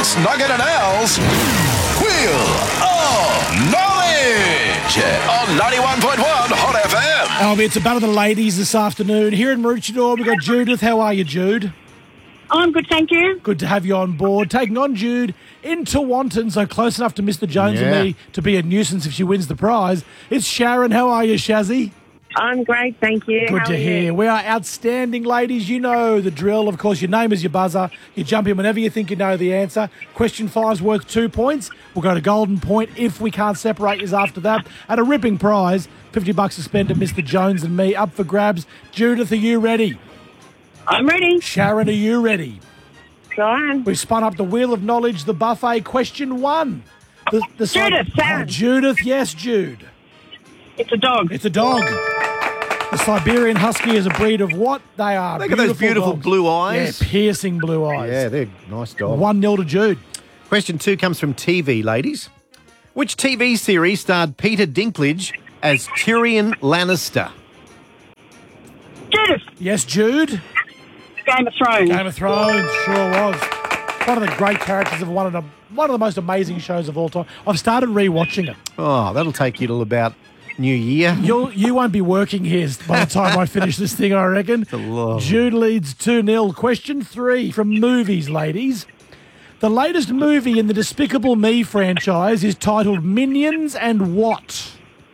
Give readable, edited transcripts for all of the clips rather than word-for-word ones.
It's Nugget and Al's Wheel of Knowledge on 91.1 Hot FM. It's a battle of the ladies this afternoon. Here in Maroochydore, we've got Judith. How are you, Jude? I'm good, thank you. Good to have you on board. Taking on Jude in Tewantin, so close enough to Mr. Jones and me to be a nuisance if she wins the prize. It's Sharon. How are you, Shazzy? I'm great, thank you. Good to hear. We are outstanding, ladies. You know the drill. Of course, your name is your buzzer. You jump in whenever you think you know the answer. Question 5's worth 2 points. We'll go to golden point if we can't separate you after that. At a ripping prize, $50 to spend to Mr. Jones and me. Up for grabs. Judith, are you ready? I'm ready. Sharon, are you ready? Go on. We've spun up the Wheel of Knowledge, the buffet. Question 1. Judith, Sharon. Judith, yes, Jude. It's a dog. It's a dog. The Siberian Husky is a breed of what? They are Look at those beautiful dogs. blue eyes. Yeah, piercing blue eyes. Yeah, they're nice dogs. 1-0 to Jude. Question 2 comes from TV, ladies. Which TV series starred Peter Dinklage as Tyrion Lannister? Judith. Yes, Jude. Game of Thrones. Game of Thrones, sure was. One of the great characters of one of the most amazing shows of all time. I've started rewatching it. Oh, that'll take you till about New Year. You won't be working here by the time I finish this thing, I reckon. Jude leads 2-0. Question 3 from movies, ladies. The latest movie in the Despicable Me franchise is titled Minions and what?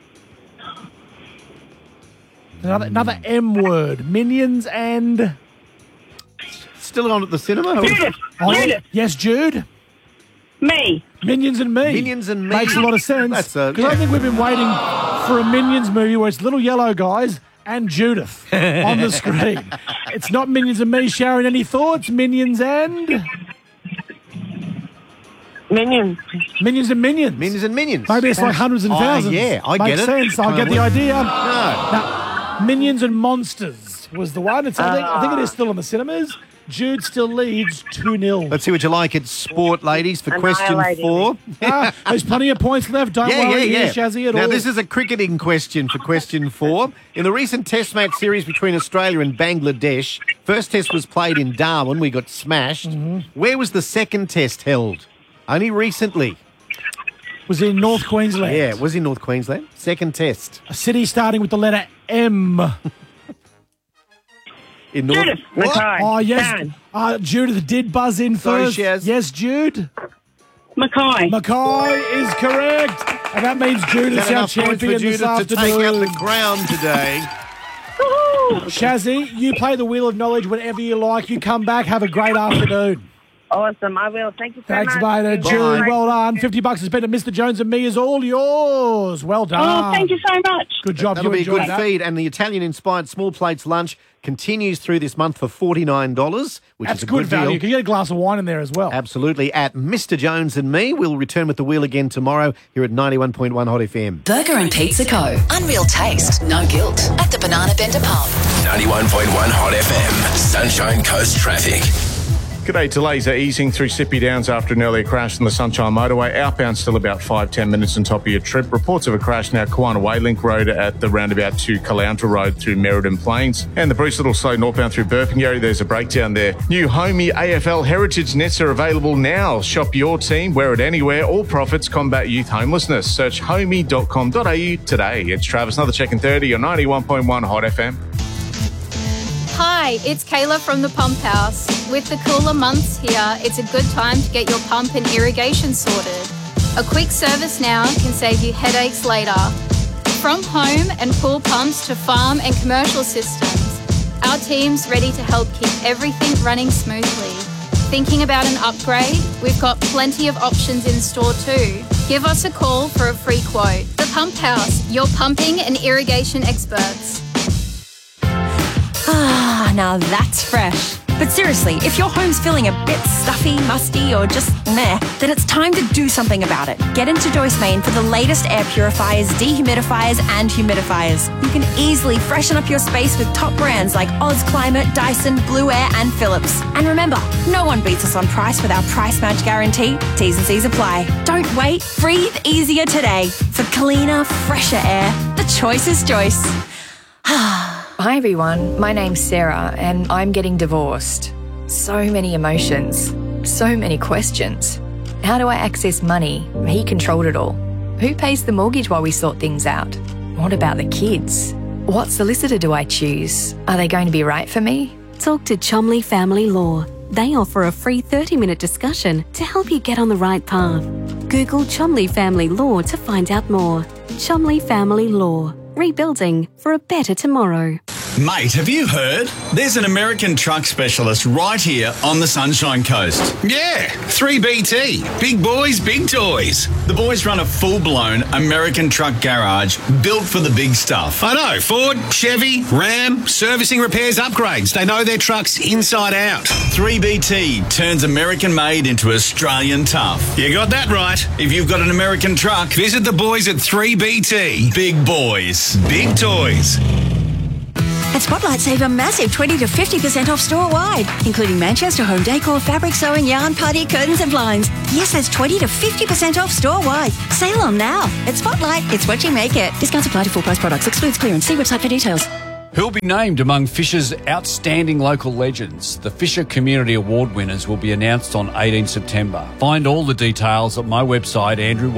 Another M word. Minions and... Still on at the cinema? Judith. Judith. Yes, Jude? Me. Minions and Me. Minions and Me. Makes a lot of sense. That's Because I think we've been waiting for a Minions movie where it's little yellow guys and Judith on the screen. It's not Minions and Me. Sharon, any thoughts? Minions and... Minions. Minions and Minions. Minions and Minions. Maybe it's like hundreds and thousands. Yeah, I Makes get it. sense. I get the idea. No. Now, Minions and Monsters was the one. I think it is still in the cinemas. Jude still leads 2-0. Let's see what you like at sport, ladies, for question 4. There's plenty of points left. Don't worry here, Shazzy, at all. Now, this is a cricketing question for question 4. In the recent Test match series between Australia and Bangladesh, first test was played in Darwin. We got smashed. Where was the second test held? Only recently. Was in North Queensland. Yeah, it was in North Queensland. Second test. A city starting with the letter M. In North... Judith. Mackay. Oh, yes. Judith did buzz in first. Sorry, Shaz. Yes, Jude. Mackay. Mackay is correct. And that means Judith's our champion for this Judith to take out afternoon. the crown today. Shazzy, you play the Wheel of Knowledge whenever you like. You come back. Have a great afternoon. Awesome, I will. Thank you so Thanks, much. mate. Jude, well done. $50 to spend at Mr. Jones and Me is all yours. Well done. Oh, thank you so much. Good job. That'll you be a good enjoyed that. feed. And the Italian-inspired small plates lunch continues through this month for $49, which That's is a good good value. deal. You can get a glass of wine in there as well. Absolutely. At Mr. Jones and Me, we'll return with the wheel again tomorrow here at 91.1 Hot FM. Burger and Pizza Co. Unreal taste, no guilt. At the Banana Bender Pub. 91.1 Hot FM. Sunshine Coast traffic. G'day, delays are easing through Sippy Downs after an earlier crash on the Sunshine Motorway. Outbound still about 5-10 minutes on top of your trip. Reports of a crash now Kiwana Waylink Road at the roundabout to Caloundra Road through Merredin Plains. And the Bruce Little slow northbound through Burpengary. There's a breakdown there. New Homey AFL Heritage nets are available now. Shop your team, wear it anywhere. All profits combat youth homelessness. Search homey.com.au today. It's Travis, another check in 30 on 91.1 Hot FM. Hi, it's Kayla from the Pump House. With the cooler months here, it's a good time to get your pump and irrigation sorted. A quick service now can save you headaches later. From home and pool pumps to farm and commercial systems, our team's ready to help keep everything running smoothly. Thinking about an upgrade? We've got plenty of options in store too. Give us a call for a free quote. The Pump House, your pumping and irrigation experts. Now that's fresh. But seriously, if your home's feeling a bit stuffy, musty, or just meh, then it's time to do something about it. Get into Joyce Main for the latest air purifiers, dehumidifiers, and humidifiers. You can easily freshen up your space with top brands like Oz Climate, Dyson, Blue Air, and Philips. And remember, no one beats us on price with our price match guarantee. T's and C's apply. Don't wait. Breathe easier today. For cleaner, fresher air, the choice is Joyce. Hi everyone, my name's Sarah and I'm getting divorced. So many emotions, so many questions. How do I access money? He controlled it all. Who pays the mortgage while we sort things out? What about the kids? What solicitor do I choose? Are they going to be right for me? Talk to Chomley Family Law. They offer a free 30-minute discussion to help you get on the right path. Google Chomley Family Law to find out more. Chomley Family Law. Rebuilding for a better tomorrow. Mate, have you heard? There's an American truck specialist right here on the Sunshine Coast. Yeah, 3BT. Big boys, big toys. The boys run a full-blown American truck garage built for the big stuff. I know. Ford, Chevy, Ram, servicing, repairs, upgrades. They know their trucks inside out. 3BT turns American-made into Australian tough. You got that right. If you've got an American truck, Visit the boys at 3BT. big boys. Big toys. At Spotlight, save a massive 20 to 50% off store-wide, including Manchester home decor, fabric sewing, yarn, party, curtains and blinds. Yes, that's 20 to 50% off store-wide. Sale on now. At Spotlight, it's what you make it. Discounts apply to full-price products. Excludes clearance. See website for details. Who'll be named among Fisher's outstanding local legends? The Fisher Community Award winners will be announced on 18 September. Find all the details at my website,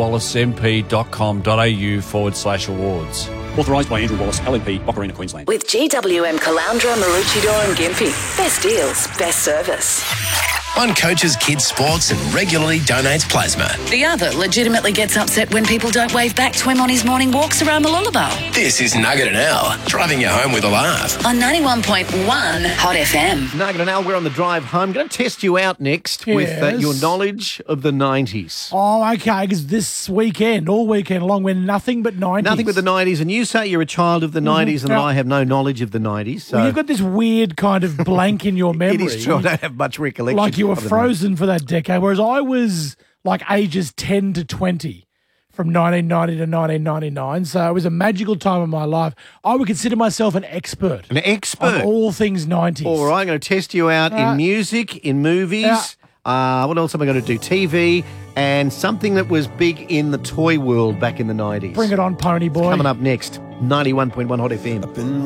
andrewwallisemp.com.au/awards. Authorised by Andrew Wallace, LMP, Boccarina, Queensland. With GWM Caloundra, Maroochydore and Gympie. Best deals, best service. One coaches kids' sports and regularly donates plasma. The other legitimately gets upset when people don't wave back to him on his morning walks around the Mooloolaba. This is Nugget and Al, driving you home with a laugh. On 91.1 Hot FM. Nugget and Al, we're on the drive home. Going to test you out next with your knowledge of the 90s. Oh, okay, because this weekend, all weekend long, we're nothing but 90s. Nothing but the 90s, and you say you're a child of the 90s, and Now, I have no knowledge of the 90s. So. Well, you've got this weird kind of blank in your memory. It is true, I don't have much recollection. Like you were frozen for that decade, whereas I was like ages 10 to 20 from 1990 to 1999. So it was a magical time of my life. I would consider myself an expert. An expert? On all things 90s. All right, I'm going to test you out in music, in movies. What else am I going to do? TV, and something that was big in the toy world back in the 90s. Bring it on, Pony Boy. Coming up next, 91.1 Hot FM.